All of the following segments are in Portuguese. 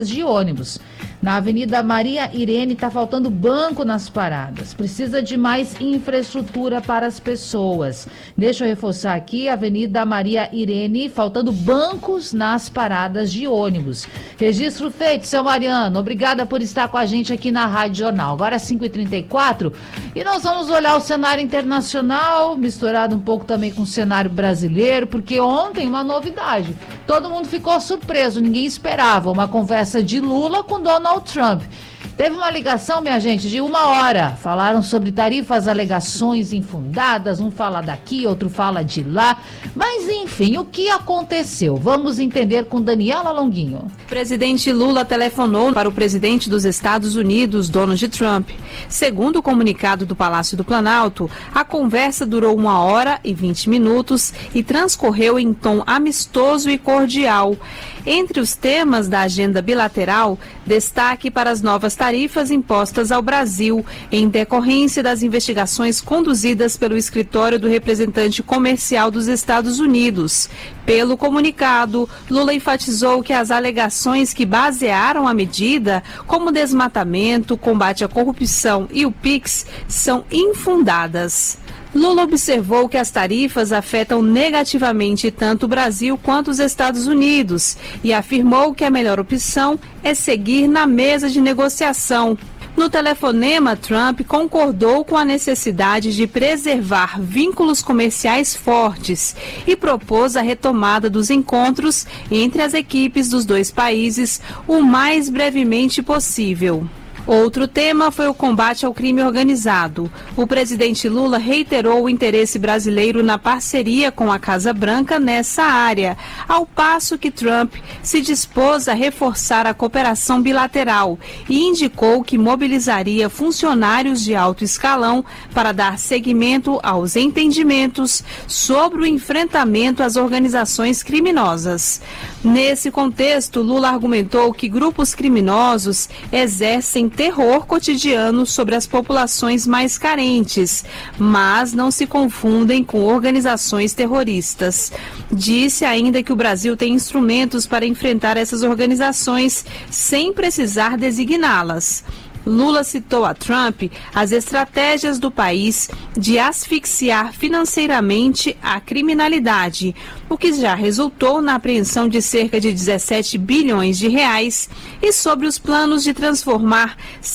de ônibus. Na Avenida Maria Irene está faltando banco nas paradas. Precisa de mais infraestrutura para as pessoas. Deixa eu reforçar aqui, Avenida Maria Irene, faltando bancos nas paradas de ônibus. Registro feito, seu Mariano. Obrigada por estar com a gente aqui na Rádio Jornal. Agora é 5h34 e nós vamos olhar o cenário internacional, misturado um pouco também com o cenário brasileiro, porque ontem uma novidade. Todo mundo ficou surpreso, ninguém esperava. Uma conversa de Lula com Donald Trump. Teve uma ligação, minha gente, de 1 hora. Falaram sobre tarifas, alegações infundadas. Um fala daqui, outro fala de lá. Mas, enfim, o que aconteceu? Vamos entender com Daniela Longuinho. O presidente Lula telefonou para o presidente dos Estados Unidos, Donald Trump. Segundo o comunicado do Palácio do Planalto, a conversa durou 1 hora e 20 minutos e transcorreu em tom amistoso e cordial. Entre os temas da agenda bilateral, destaque para as novas tarifas impostas ao Brasil, em decorrência das investigações conduzidas pelo escritório do representante comercial dos Estados Unidos. Pelo comunicado, Lula enfatizou que as alegações que basearam a medida, como desmatamento, combate à corrupção e o PIX, são infundadas. Lula observou que as tarifas afetam negativamente tanto o Brasil quanto os Estados Unidos e afirmou que a melhor opção é seguir na mesa de negociação. No telefonema, Trump concordou com a necessidade de preservar vínculos comerciais fortes e propôs a retomada dos encontros entre as equipes dos dois países o mais brevemente possível. Outro tema foi o combate ao crime organizado. O presidente Lula reiterou o interesse brasileiro na parceria com a Casa Branca nessa área, ao passo que Trump se dispôs a reforçar a cooperação bilateral e indicou que mobilizaria funcionários de alto escalão para dar seguimento aos entendimentos sobre o enfrentamento às organizações criminosas. Nesse contexto, Lula argumentou que grupos criminosos exercem terror cotidiano sobre as populações mais carentes, mas não se confundem com organizações terroristas. Disse ainda que o Brasil tem instrumentos para enfrentar essas organizações sem precisar designá-las. Lula citou a Trump as estratégias do país de asfixiar financeiramente a criminalidade, o que já resultou na apreensão de cerca de 17 bilhões de reais, e sobre os planos de transformar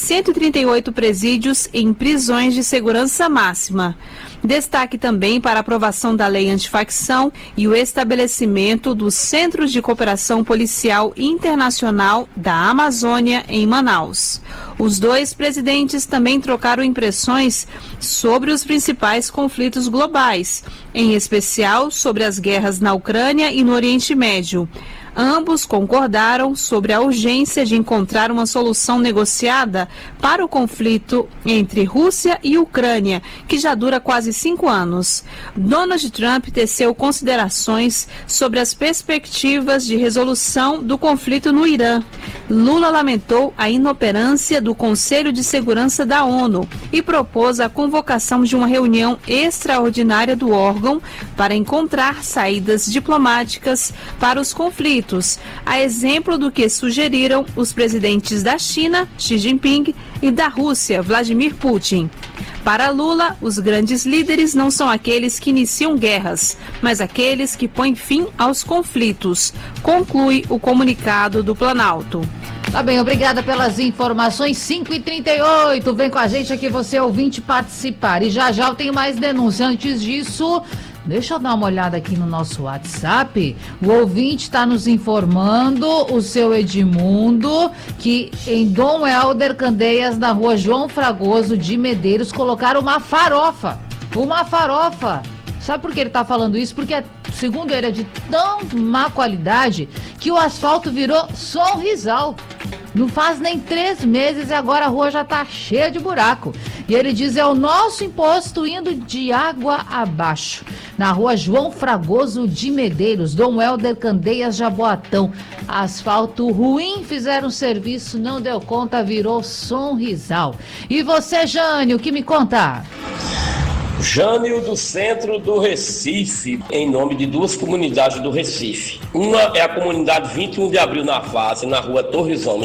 138 presídios em prisões de segurança máxima. Destaque também para a aprovação da lei antifacção e o estabelecimento dos Centros de Cooperação Policial Internacional da Amazônia, em Manaus. Os dois presidentes também trocaram impressões sobre os principais conflitos globais, em especial sobre as guerras na Ucrânia e no Oriente Médio. Ambos concordaram sobre a urgência de encontrar uma solução negociada para o conflito entre Rússia e Ucrânia, que já dura quase 5 anos. Donald Trump teceu considerações sobre as perspectivas de resolução do conflito no Irã. Lula lamentou a inoperância do Conselho de Segurança da ONU e propôs a convocação de uma reunião extraordinária do órgão para encontrar saídas diplomáticas para os conflitos, a exemplo do que sugeriram os presidentes da China, Xi Jinping, e da Rússia, Vladimir Putin. Para Lula, os grandes líderes não são aqueles que iniciam guerras, mas aqueles que põem fim aos conflitos, conclui o comunicado do Planalto. Tá bem, obrigada pelas informações. 5h38, vem com a gente aqui, você ouvinte, participar. E já já eu tenho mais denúncia. Antes disso, deixa eu dar uma olhada aqui no nosso WhatsApp. O ouvinte está nos informando, o seu Edmundo, que em Dom Helder Candeias, na rua João Fragoso de Medeiros, colocaram uma farofa. Uma farofa. Sabe por que ele está falando isso? Porque, segundo ele, é de tão má qualidade que o asfalto virou Sorrisal. Não faz nem 3 meses e agora a rua já está cheia de buraco. E ele diz, é o nosso imposto indo de água abaixo. Na rua João Fragoso de Medeiros, Dom Helder Candeias, Jaboatão. Asfalto ruim, fizeram serviço, não deu conta, virou Sorrisal. E você, Jânio, o que me conta? Jânio do Centro do Recife, em nome de duas comunidades do Recife. Uma é a comunidade 21 de Abril na Face, na rua Torres Homens,